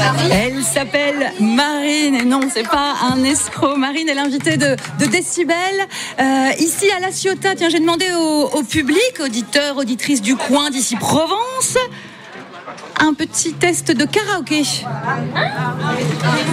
Elle s'appelle Marine, et non, c'est pas un escroc. Marine est l'invitée de Décibel. Ici à La Ciotat, tiens, j'ai demandé au public, auditeurs, auditrices du coin d'ici Provence, un petit test de karaoké.